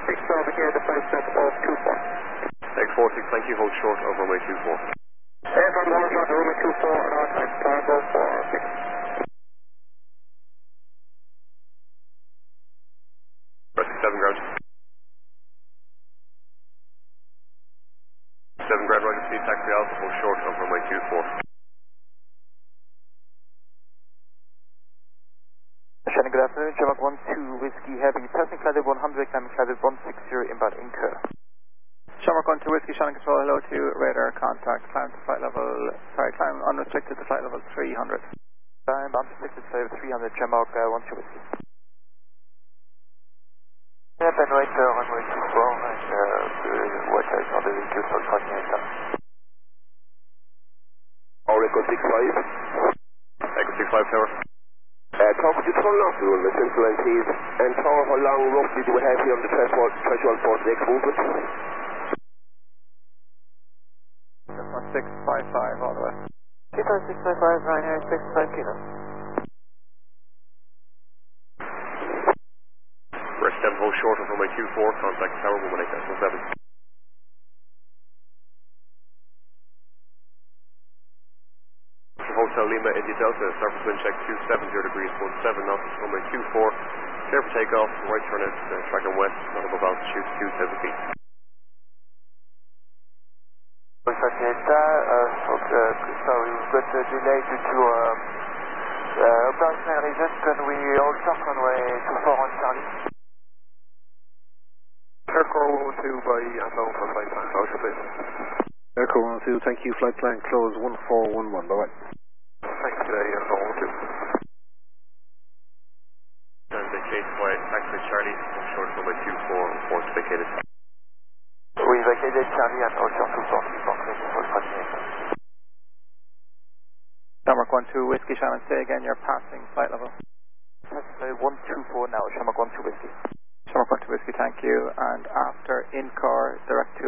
6 over here, the first step of 24. X46, thank you, hold short over runway 24. Airborne hold short over runway 24, and outside cargo for 6. Pressing 7 ground. 7 ground, right to see taxi Alpha, hold short over runway 24. Shannon, good afternoon. Shamrock 12 Whiskey Heavy, passing flight level 100, climbing flight level 160, inbound incur. Shamrock 12 Whiskey, Shannon Control, hello to radar contact, climb to flight level, climb unrestricted to flight level 300. Climb unrestricted to flight level 300, Shamrock 12 Whiskey. Yeah, Ben White, runway 24, and watch out for the vehicle for crossing it up. Echo 65. Echo 65 tower. Tom, could you turn off the runway central line, please? And Tom, how long roughly do we have here on the threshold for the next movement? 655 all the way. 655, Ryanair 65 kilo. Rest 7, hold short over runway 24, contact tower 118.7. Hotel Lima, India Delta, surface wind check 270 degrees, 17 knots, runway 24, clear for takeoff, right turn out, track on west, not above altitude, 270 feet. Sorry, we've got a delay due to operational reasons. Can we hold short runway 24 on Charlie? Aircore 112 by Anton for flight plan closure, please. Aircore 112, thank you, flight plan close 1411, bye-bye. Thanks today, Anton 112. And the chase by taxi Charlie, short runway 24, reports vacated. We vacated Charlie and hold short 24, ready for crossing. Shamrock 12 Whiskey, Shannon, say again, you're passing flight level. Passing flight 124 now, Shamrock 12 Whiskey. Shamrock 12 Whiskey, thank you, and after in-car, direct to